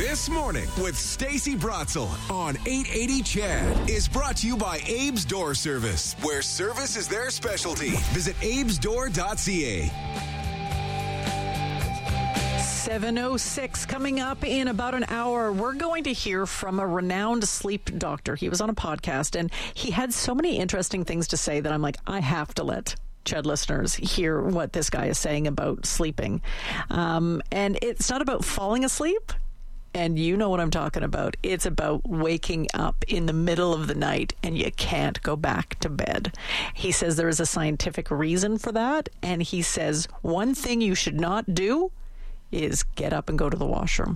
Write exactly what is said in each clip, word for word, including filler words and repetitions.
This Morning with Stacey Brotzel on eight eighty C H E D is brought to you by Abe's Door Service, where service is their specialty. Visit abes door dot c a. seven oh six coming up in about an hour. We're going to hear from a renowned sleep doctor. He was on a podcast and he had so many interesting things to say that I'm like, I have to let C H E D listeners hear what this guy is saying about sleeping. Um, and it's not about falling asleep. And you know what I'm talking about. It's about waking up in the middle of the night and you can't go back to bed. He says there is a scientific reason for that. And he says one thing you should not do is get up and go to the washroom.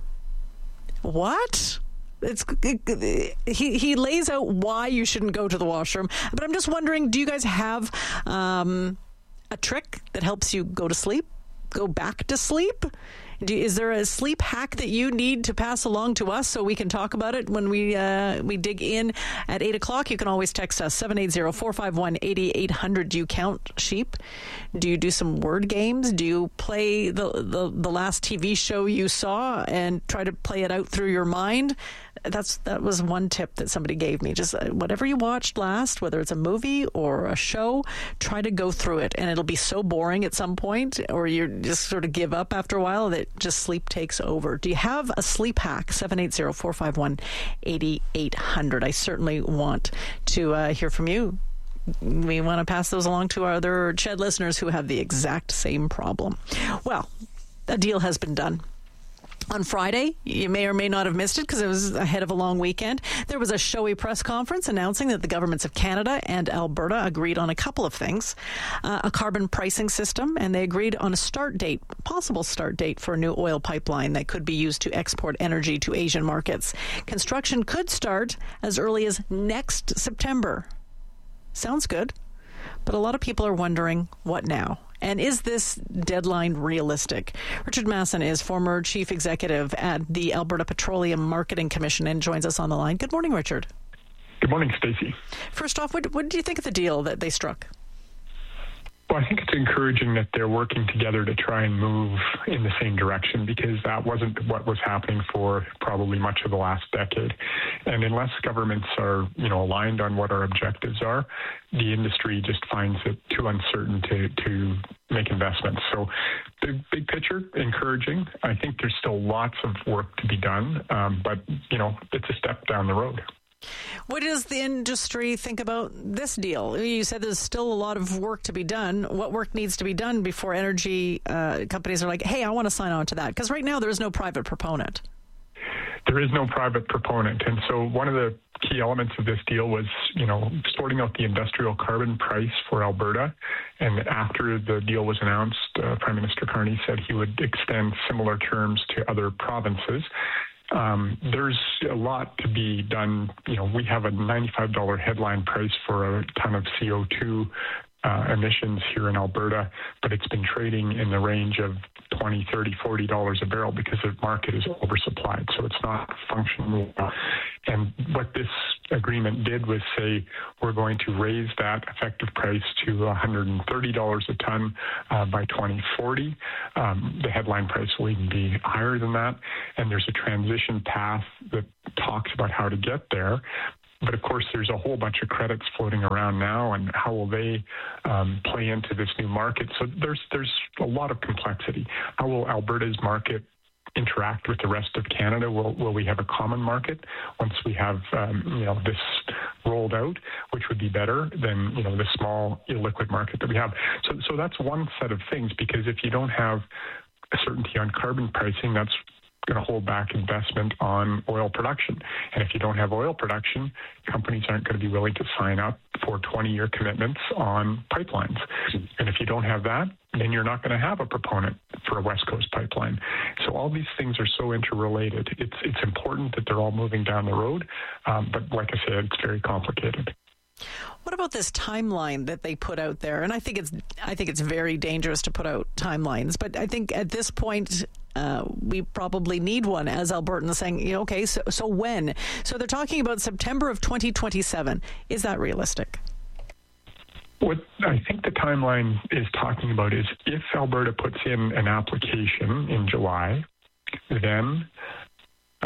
What? It's it, he he lays out why you shouldn't go to the washroom. But I'm just wondering, do you guys have um, a trick that helps you go to sleep, go back to sleep? Do, is there a sleep hack that you need to pass along to us so we can talk about it when we uh, we dig in at eight o'clock? You can always text us, seven eight zero, four five one, eight eight hundred. Do you count sheep? Do you do some word games? Do you play the, the, the last T V show you saw and try to play it out through your mind? That's That was one tip that somebody gave me. Just uh, whatever you watched last, whether it's a movie or a show, try to go through it. And it'll be so boring at some point, or you just sort of give up after a while, that just sleep takes over. Do you have a sleep hack? seven eight zero, four five one, eight eight hundred. I certainly want to uh, hear from you. We want to pass those along to our other C H E D listeners who have the exact same problem. Well, a deal has been done. On Friday, you may or may not have missed it because it was ahead of a long weekend. There was a showy press conference announcing that the governments of Canada and Alberta agreed on a couple of things. Uh, a carbon pricing system, and they agreed on a start date, possible start date for a new oil pipeline that could be used to export energy to Asian markets. Construction could start as early as next September. Sounds good. But a lot of people are wondering, what now? And is this deadline realistic? Richard Masson is former chief executive at the Alberta Petroleum Marketing Commission and joins us on the line. Good morning, Richard. Good morning, Stacey. First off, what, what do you think of the deal that they struck? Well, I think it's encouraging that they're working together to try and move in the same direction, because that wasn't what was happening for probably much of the last decade. And unless governments are, you know, aligned on what our objectives are, the industry just finds it too uncertain to, to make investments. So the big picture, encouraging. I think there's still lots of work to be done, um, but, you know, it's a step down the road. What does the industry think about this deal? You said there's still a lot of work to be done. What work needs to be done before energy uh, companies are like, hey, I want to sign on to that? Because right now there is no private proponent. There is no private proponent. And so one of the key elements of this deal was, you know, sorting out the industrial carbon price for Alberta. And after the deal was announced, uh, Prime Minister Carney said he would extend similar terms to other provinces. Um, there's a lot to be done. You know, we have a ninety-five dollars headline price for a ton of C O two uh, emissions here in Alberta, but it's been trading in the range of twenty dollars, thirty dollars, forty dollars a barrel because the market is oversupplied. So it's not functioning well. And what this agreement did was say we're going to raise that effective price to one hundred thirty dollars a ton uh, by twenty forty. Um, the headline price will even be higher than that. And there's a transition path that talks about how to get there. But of course, there's a whole bunch of credits floating around now, and how will they um, play into this new market? So there's there's a lot of complexity. How will Alberta's market interact with the rest of Canada? Will will we have a common market once we have um, you know this rolled out, which would be better than you know the small illiquid market that we have? So so that's one set of things, because if you don't have a certainty on carbon pricing, that's going to hold back investment on oil production. And if you don't have oil production, companies aren't going to be willing to sign up for twenty-year commitments on pipelines. And if you don't have that, then you're not going to have a proponent for a West Coast pipeline. So all these things are so interrelated. It's it's important that they're all moving down the road. Um, but like I said, it's very complicated. What about this timeline that they put out there? And I think it's I think it's very dangerous to put out timelines. But I think at this point, uh, we probably need one as Albertans, saying, you know, okay, so so when? So they're talking about September of twenty twenty-seven. Is that realistic? What I think the timeline is talking about is if Alberta puts in an application in July, then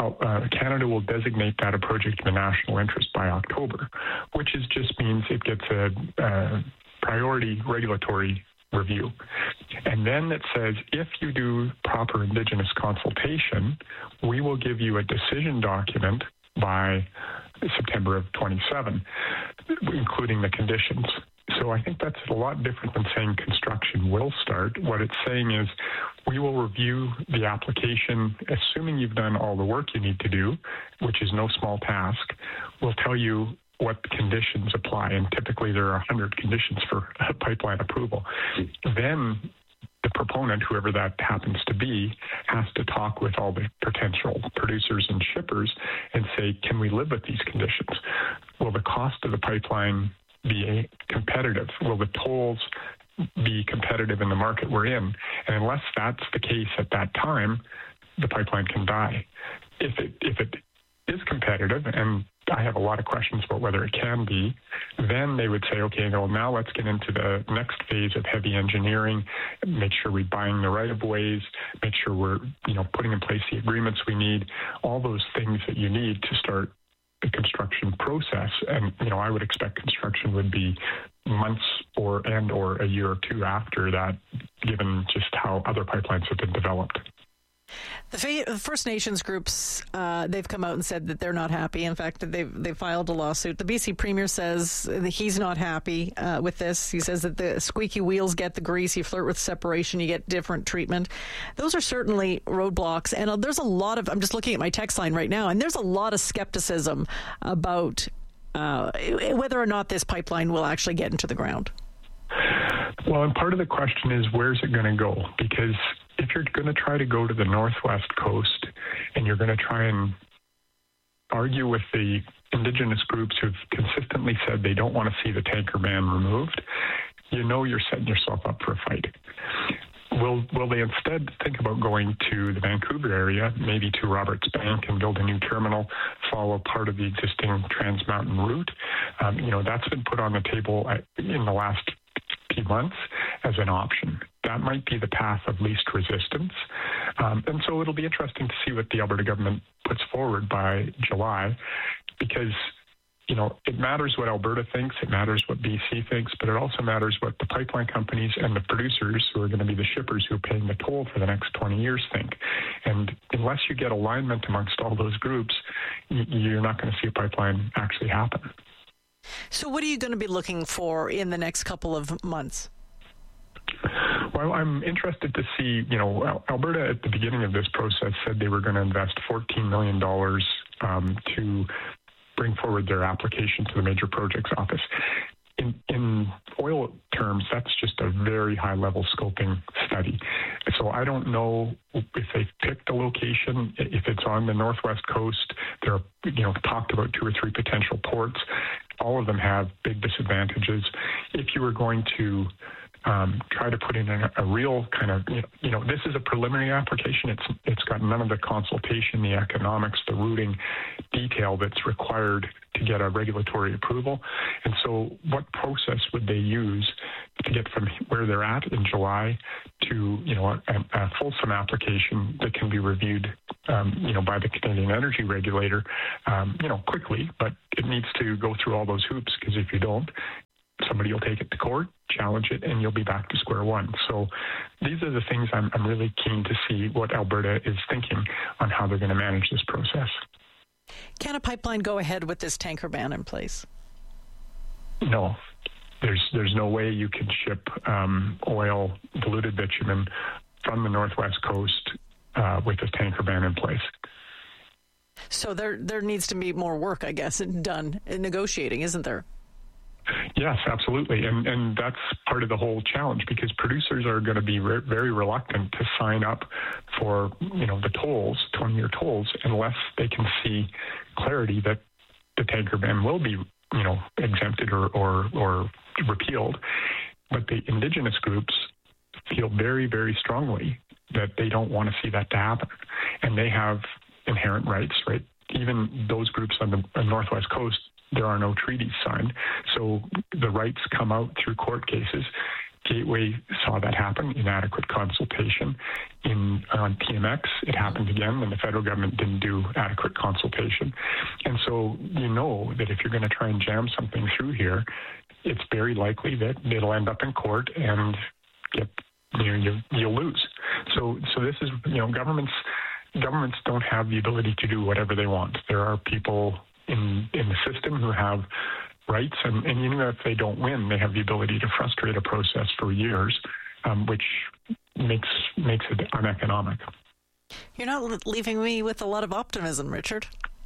uh, Canada will designate that a project of national interest by October, which is just means it gets a, a priority regulatory review. And then it says, if you do proper Indigenous consultation, we will give you a decision document by September of twenty-seven, including the conditions. So I think that's a lot different than saying construction will start. What it's saying is we will review the application, assuming you've done all the work you need to do, which is no small task. We'll tell you what conditions apply, and typically there are one hundred conditions for pipeline approval. Then the proponent, whoever that happens to be, has to talk with all the potential producers and shippers and say, can we live with these conditions? Will the cost of the pipeline be competitive? Will the tolls be competitive in the market we're in? And unless that's the case at that time, the pipeline can die. If it if it is competitive, and I have a lot of questions about whether it can be, then they would say, okay, well, now let's get into the next phase of heavy engineering, make sure we're buying the right-of-ways, make sure we're, you know, putting in place the agreements we need, all those things that you need to start the construction process. And, you know, I would expect construction would be months or and or a year or two after that, given just how other pipelines have been developed. The First Nations groups, uh, they've come out and said that they're not happy. In fact, they've, they filed a lawsuit. The B C Premier says that he's not happy uh, with this. He says that the squeaky wheels get the grease. You flirt with separation, you get different treatment. Those are certainly roadblocks. And uh, there's a lot of, I'm just looking at my text line right now, and there's a lot of skepticism about uh, whether or not this pipeline will actually get into the ground. Well, and part of the question is, where's it going to go? Because if you're going to try to go to the northwest coast and you're going to try and argue with the Indigenous groups who've consistently said they don't want to see the tanker ban removed, you know you're setting yourself up for a fight. Will will they instead think about going to the Vancouver area, maybe to Roberts Bank, and build a new terminal, follow part of the existing Trans Mountain route? Um, you know, that's been put on the table in the last few months as an option. That might be the path of least resistance. Um, and so it'll be interesting to see what the Alberta government puts forward by July, because, you know, it matters what Alberta thinks, it matters what B C thinks, but it also matters what the pipeline companies and the producers, who are going to be the shippers who are paying the toll for the next twenty years, think. And unless you get alignment amongst all those groups, you're not going to see a pipeline actually happen. So what are you going to be looking for in the next couple of months? Well, I'm interested to see, you know, Alberta at the beginning of this process said they were going to invest fourteen million dollars um, to bring forward their application to the Major Projects Office. In, in oil terms, that's just a very high-level scoping study. So I don't know if they've picked a location, if it's on the northwest coast. There are, you know, talked about two or three potential ports. All of them have big disadvantages. If you were going to Um, try to put in a, a real kind of, you know, you know, this is a preliminary application. It's It's got none of the consultation, the economics, the routing detail that's required to get a regulatory approval. And so what process would they use to get from where they're at in July to, you know, a, a fulsome application that can be reviewed, um, you know, by the Canadian Energy Regulator, um, you know, quickly, but it needs to go through all those hoops, because if you don't, somebody will take it to court, challenge it, and you'll be back to square one. So these are the things I'm, I'm really keen to see what Alberta is thinking on how they're going to manage this process. Can a pipeline go ahead with this tanker ban in place? No. There's there's no way you can ship um, oil, diluted bitumen, from the northwest coast uh, with this tanker ban in place. So there there needs to be more work, I guess, done in negotiating, isn't there? Yes, absolutely. And and that's part of the whole challenge, because producers are going to be re- very reluctant to sign up for, you know, the tolls, twenty-year tolls, unless they can see clarity that the tanker ban will be, you know, exempted or, or, or repealed. But the Indigenous groups feel very, very strongly that they don't want to see that to happen. And they have inherent rights, right? Even those groups on the, on the Northwest Coast, there are no treaties signed. So the rights come out through court cases. Gateway saw that happen, inadequate consultation. In on T M X, it happened again, and the federal government didn't do adequate consultation. And so you know that if you're going to try and jam something through here, it's very likely that it'll end up in court and get you know you, you'll lose. So so this is you know governments governments don't have the ability to do whatever they want. There are people in in the system who have rights, and, and even if they don't win, they have the ability to frustrate a process for years, um, which makes makes it uneconomic. You're not leaving me with a lot of optimism, Richard.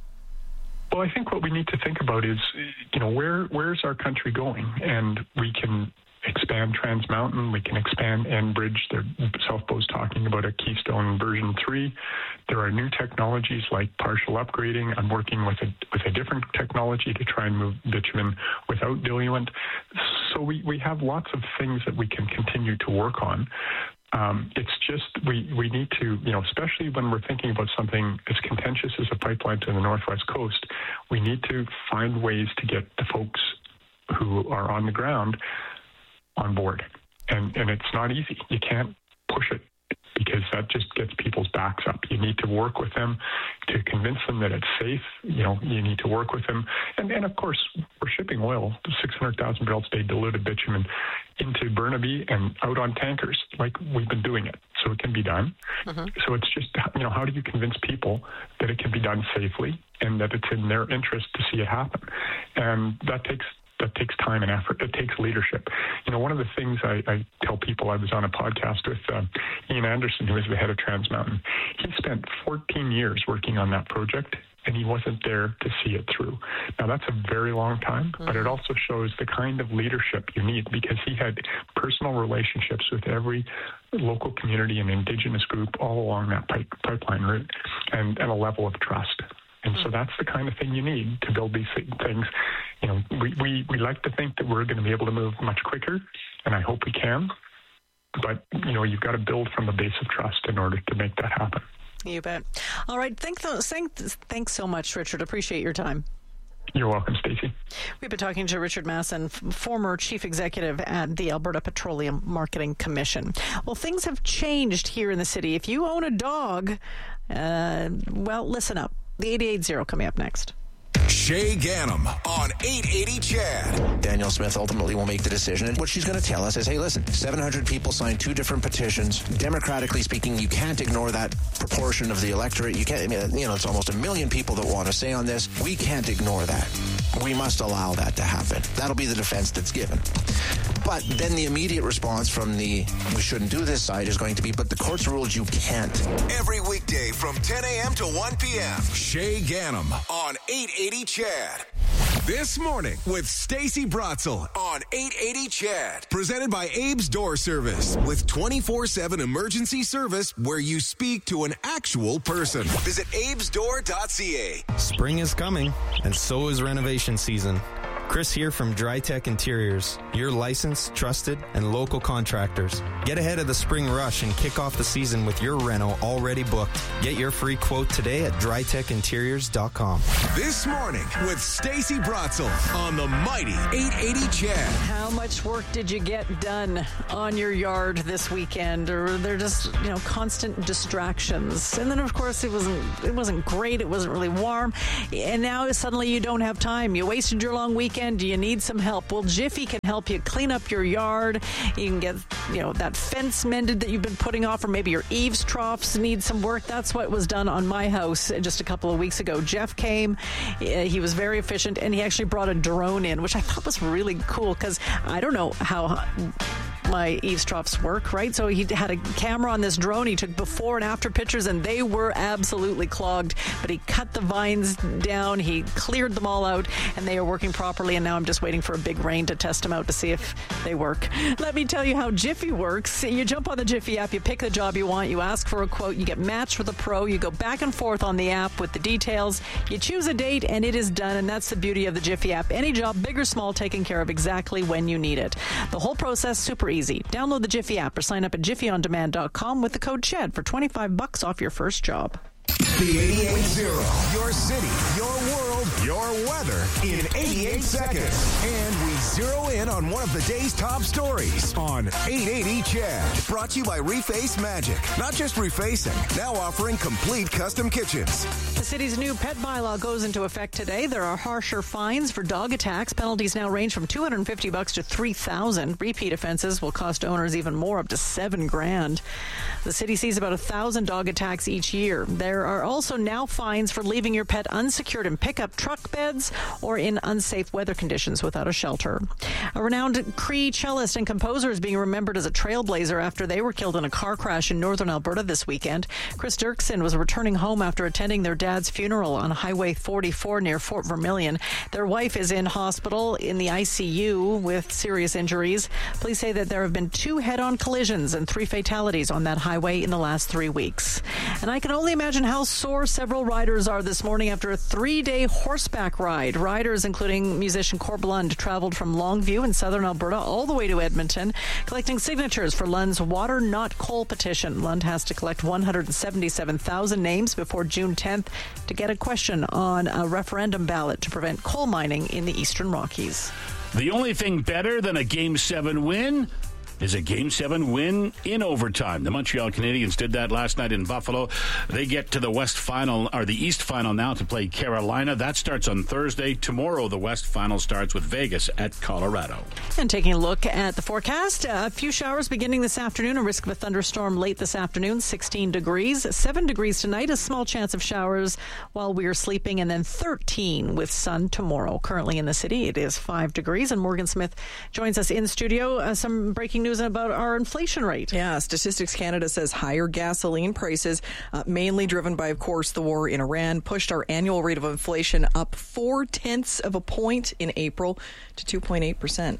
Well, I think what we need to think about is, you know, where where's our country going? And we can expand Trans Mountain, we can expand Enbridge. South Bow's talking about a Keystone version three. There are new technologies like partial upgrading. I'm working with a with a different technology to try and move bitumen without diluent. So we, we have lots of things that we can continue to work on. Um, it's just we, we need to, you know, especially when we're thinking about something as contentious as a pipeline to the Northwest Coast, we need to find ways to get the folks who are on the ground on board. And and it's not easy. You can't push it because that just gets people's backs up. You need to work with them to convince them that it's safe. You know, you need to work with them. And, and of course, we're shipping oil, six hundred thousand barrels a day diluted bitumen into Burnaby and out on tankers like we've been doing it. So it can be done. Mm-hmm. So it's just, you know, how do you convince people that it can be done safely and that it's in their interest to see it happen? And that takes That takes time and effort. It takes leadership. You know, one of the things I, I tell people, I was on a podcast with uh, Ian Anderson, who is the head of Trans Mountain. He spent fourteen years working on that project, and he wasn't there to see it through. Now, that's a very long time, mm-hmm. but it also shows the kind of leadership you need, because he had personal relationships with every local community and Indigenous group all along that pipe, pipeline route, and, and a level of trust. And so that's the kind of thing you need to build these things. You know, we, we, we like to think that we're going to be able to move much quicker, and I hope we can. But, you know, you've got to build from a base of trust in order to make that happen. You bet. All right. Thank th- thanks so much, Richard. Appreciate your time. You're welcome, Stacey. We've been talking to Richard Masson, f- former chief executive at the Alberta Petroleum Marketing Commission. Well, things have changed here in the city. If you own a dog, uh, well, listen up. The eight eight zero coming up next. Shay Ganem on eight eighty C H A D. Danielle Smith ultimately will make the decision. And what she's going to tell us is, hey, listen, seven hundred people signed two different petitions. Democratically speaking, you can't ignore that proportion of the electorate. You can't, you know, it's almost a million people that want to say on this. We can't ignore that. We must allow that to happen. That'll be the defense that's given. But then the immediate response from the we shouldn't do this side is going to be, but the court's ruled you can't. Every weekday from ten a.m. to one p.m. Shay Ganem on eight eighty C H A D. This morning with Stacey Bratzel on eight eighty C H A D. Presented by Abe's Door Service. With twenty-four seven emergency service where you speak to an actual person. Visit abes door dot c a. Spring is coming, and so is renovation season. Chris here from DryTech Interiors, your licensed, trusted, and local contractors. Get ahead of the spring rush and kick off the season with your reno already booked. Get your free quote today at dry tech interiors dot com. This morning with Stacey Bratzel on the mighty eight eighty C H A D. How much work did you get done on your yard this weekend? Or they're just, you know, constant distractions. And then, of course, it wasn't it wasn't great. It wasn't really warm. And now suddenly you don't have time. You wasted your long weekend. Do you need some help? Well, Jiffy can help you clean up your yard. You can get, you know, that fence mended that you've been putting off, or maybe your eaves troughs need some work. That's what was done on my house just a couple of weeks ago. Jeff came. He was very efficient, and he actually brought a drone in, which I thought was really cool because I don't know how my eaves troughs work, right? So he had a camera on this drone. He took before and after pictures, and they were absolutely clogged. But he cut the vines down. He cleared them all out, and they are working properly. And now I'm just waiting for a big rain to test them out to see if they work. Let me tell you how Jiffy works. You jump on the Jiffy app. You pick the job you want. You ask for a quote. You get matched with a pro. You go back and forth on the app with the details. You choose a date, and it is done. And that's the beauty of the Jiffy app. Any job, big or small, taken care of exactly when you need it. The whole process, super easy. Easy. Download the Jiffy app or sign up at jiffy on demand dot com with the code C H A D for twenty-five bucks off your first job. The eighty-eight zero, your city, your world, your weather in eighty-eight seconds. And we zero in on one of the day's top stories on eight eighty C H E D. Brought to you by Reface Magic. Not just refacing, now offering complete custom kitchens. The city's new pet bylaw goes into effect today. There are harsher fines for dog attacks. Penalties now range from two hundred fifty bucks to three thousand. Repeat offenses will cost owners even more, up to seven grand. The city sees about a thousand dog attacks each year. There are also now fines for leaving your pet unsecured in pickup truck beds or in unsafe weather conditions without a shelter. A renowned Cree cellist and composer is being remembered as a trailblazer after they were killed in a car crash in northern Alberta this weekend. Chris Dirksen was returning home after attending their dad's funeral on Highway forty-four near Fort Vermilion. Their wife is in hospital in the I C U with serious injuries. Police say that there have been two head-on collisions and three fatalities on that highway in the last three weeks. And I can only imagine how sore several riders are this morning after a three-day horseback ride. Riders, including musician Corb Lund, traveled from Longview in southern Alberta all the way to Edmonton, collecting signatures for Lund's Water Not Coal petition. Lund has to collect one hundred seventy-seven thousand names before June tenth to get a question on a referendum ballot to prevent coal mining in the Eastern Rockies. The only thing better than a Game seven win is a Game seven win in overtime. The Montreal Canadiens did that last night in Buffalo. They get to the West Final, or the East Final now, to play Carolina. That starts on Thursday. Tomorrow, the West Final starts with Vegas at Colorado. And taking a look at the forecast, a few showers beginning this afternoon, a risk of a thunderstorm late this afternoon, sixteen degrees, seven degrees tonight, a small chance of showers while we are sleeping, and then thirteen with sun tomorrow. Currently in the city, it is five degrees, and Morgan Smith joins us in studio. Uh, some breaking news about our inflation rate. Yeah, Statistics Canada says higher gasoline prices, uh, mainly driven by, of course, the war in Iran, pushed our annual rate of inflation up four tenths of a point in April to two point eight percent.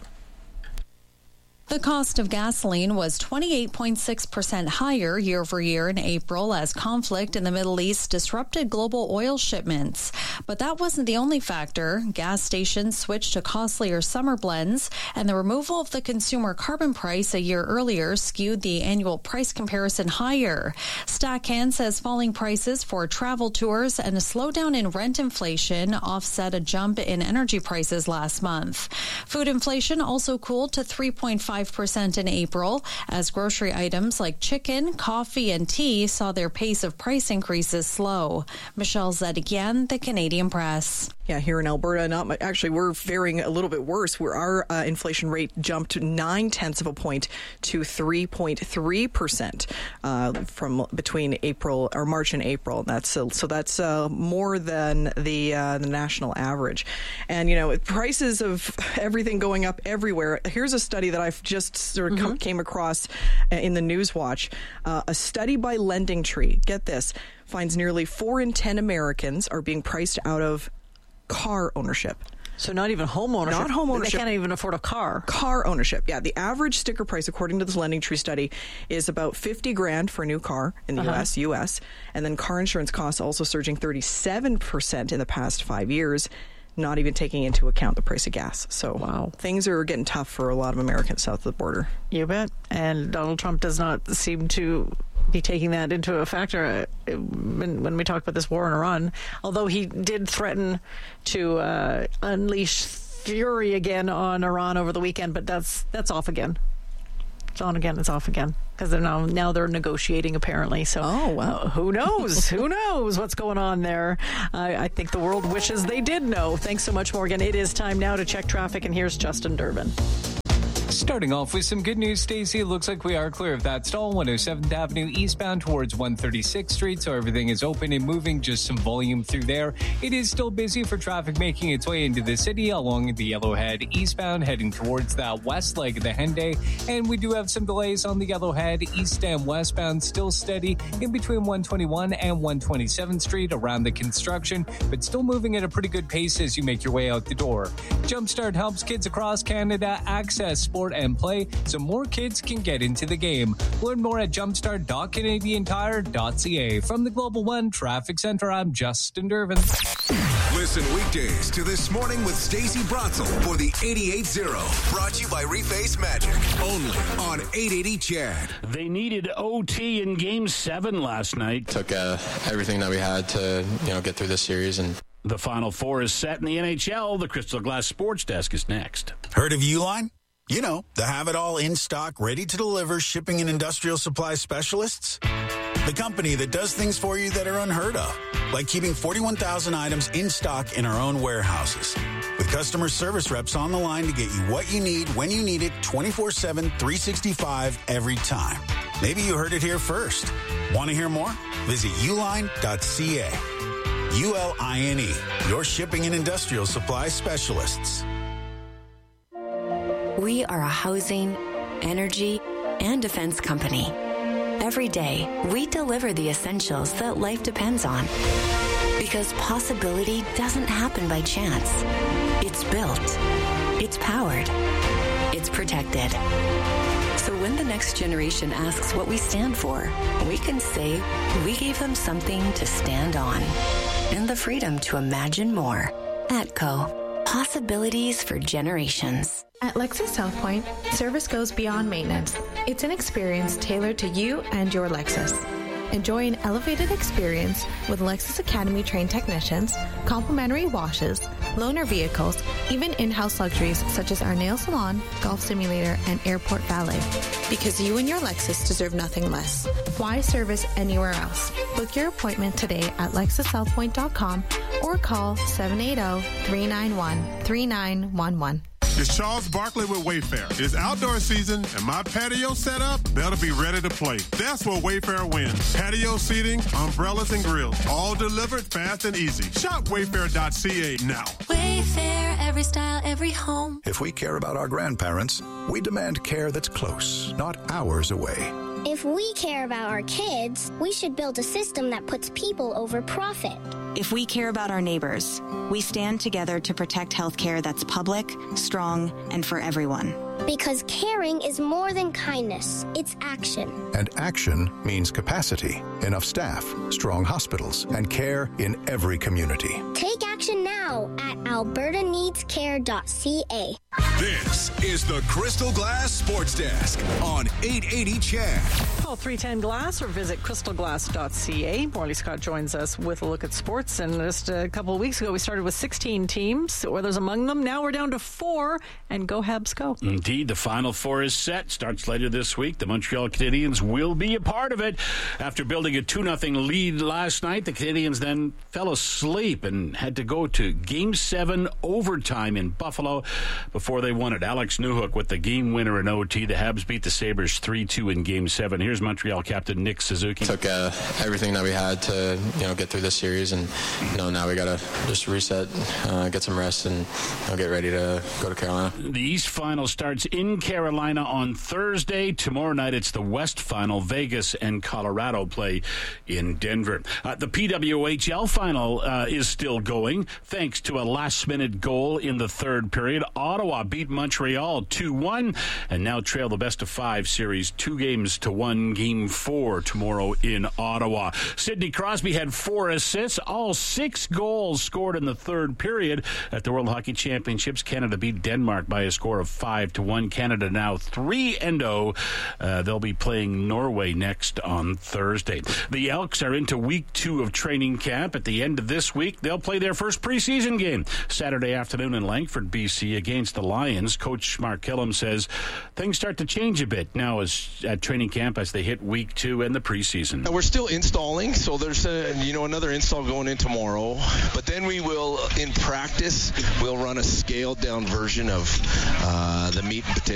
The cost of gasoline was twenty-eight point six percent higher year over year in April as conflict in the Middle East disrupted global oil shipments. But that wasn't the only factor. Gas stations switched to costlier summer blends, and the removal of the consumer carbon price a year earlier skewed the annual price comparison higher. Stackhan says falling prices for travel tours and a slowdown in rent inflation offset a jump in energy prices last month. Food inflation also cooled to three point five percent in April as grocery items like chicken, coffee, and tea saw their pace of price increases slow. Michelle Zedikian, The Canadian Press. Yeah, here in Alberta, not much, actually, we're faring a little bit worse. Where our uh, inflation rate jumped nine tenths of a point to three point three percent uh, from between April or March and April. That's uh, so that's uh, more than the uh, the national average. And you know, prices of everything going up everywhere. Here's a study that I've just sort of mm-hmm. came across in the Newswatch. Uh, a study by Lending Tree. Get this. Finds nearly four in ten Americans are being priced out of car ownership. So not even home ownership. Not home ownership. They can't even afford a car. Car ownership. Yeah, the average sticker price, according to this Lending Tree study, is about fifty grand for a new car in the uh-huh. U S. U S. And then car insurance costs also surging thirty-seven percent in the past five years, not even taking into account the price of gas. So wow, things are getting tough for a lot of Americans south of the border. You bet. And Donald Trump does not seem to be taking that into a factor uh, when, when we talk about this war in Iran, although he did threaten to uh, unleash fury again on Iran over the weekend, but that's that's off again. It's on again, it's off again, because they're now, now they're negotiating apparently. So oh, wow. uh, who knows? Who knows what's going on there? I, I think the world wishes they did know. Thanks so much, Morgan. It is time now to check traffic, and here's Justin Durbin. Starting off with some good news, Stacey. It looks like we are clear of that stall, one oh seventh Avenue eastbound towards one thirty-sixth Street, so everything is open and moving, just some volume through there. It is still busy for traffic making its way into the city along the Yellowhead eastbound, heading towards that west leg of the Henday, and we do have some delays on the Yellowhead east and westbound, still steady in between one twenty-one and one twenty-seventh Street around the construction, but still moving at a pretty good pace as you make your way out the door. Jumpstart helps kids across Canada access sport and play so more kids can get into the game. Learn more at jumpstart dot canadian tire dot c a. From the Global One Traffic Center, I'm Justin Durbin. Listen weekdays to This Morning with Stacey Bratzel for the eighty-eight zero. Brought to you by Reface Magic. Only on eight eighty C H E D. They needed O T in Game seven last night. Took uh, everything that we had to, you know, get through this series, and The Final Four is set in the N H L. The Crystal Glass Sports Desk is next. Heard of Uline? You know, the have-it-all in stock, ready to deliver shipping and industrial supply specialists. The company that does things for you that are unheard of, like keeping forty-one thousand items in stock in our own warehouses. With customer service reps on the line to get you what you need when you need it twenty-four seven, three sixty-five every time. Maybe you heard it here first. Want to hear more? Visit uline dot c a. U L I N E, your shipping and industrial supply specialists. We are a housing, energy, and defense company. Every day, we deliver the essentials that life depends on. Because possibility doesn't happen by chance. It's built. It's powered. It's protected. So when the next generation asks what we stand for, we can say we gave them something to stand on. And the freedom to imagine more. ATCO. Possibilities for generations. At Lexus South Point, service goes beyond maintenance. It's an experience tailored to you and your Lexus. Enjoy an elevated experience with Lexus Academy trained technicians, complimentary washes, loaner vehicles, even in-house luxuries such as our nail salon, golf simulator, and airport valet. Because you and your Lexus deserve nothing less. Why service anywhere else? Book your appointment today at lexus south point dot com or call seven eight zero, three nine one, three nine one one. It's Charles Barkley with Wayfair. It's outdoor season, and my patio setup better be ready to play. That's where Wayfair wins. Patio seating, umbrellas, and grills, all delivered fast and easy. Shop wayfair dot c a now. Wayfair, every style, every home. If we care about our grandparents, we demand care that's close, not hours away. If we care about our kids, we should build a system that puts people over profit. If we care about our neighbors, we stand together to protect healthcare that's public, strong, and for everyone. Because caring is more than kindness, it's action. And action means capacity, enough staff, strong hospitals, and care in every community. Take action now at alberta needs care dot c a. This is the Crystal Glass Sports Desk on eight eighty C H A D. Call three ten glass or visit crystal glass dot c a. Morley Scott joins us with a look at sports. And just a couple of weeks ago, we started with sixteen teams, Oilers among them. Now we're down to four, and go Habs go. Indeed, the Final Four is set. Starts later this week. The Montreal Canadiens will be a part of it. After building a two nothing lead last night, the Canadiens then fell asleep and had to go to Game seven overtime in Buffalo before they won it. Alex Newhook with the game winner in O T. The Habs beat the Sabres three two in Game seven. Here's Montreal captain Nick Suzuki. Took uh, everything that we had to you know get through this series, and you know now we got to just reset, uh, get some rest, and you know, get ready to go to Carolina. The East Final starts in Carolina on Thursday. Tomorrow night it's the West Final. Vegas and Colorado play in Denver. Uh, the P W H L Final uh, is still going thanks to a last-minute goal in the third period. Ottawa beat Montreal two one and now trail the best-of-five series two games to one. Game four tomorrow in Ottawa. Sidney Crosby had four assists, all six goals scored in the third period at the World Hockey Championships. Canada beat Denmark by a score of five to one. Canada now three and oh. Uh, they'll be playing Norway next on Thursday. The Elks are into week two of training camp. At the end of this week, they'll play their first preseason game Saturday afternoon in Langford, B C against the Lions. Coach Mark Killam says things start to change a bit now as at training camp as they hit week two and the preseason. We're still installing, so there's a, you know another install going in tomorrow. But then we will, in practice, we'll run a scaled down version of uh, the meat and potato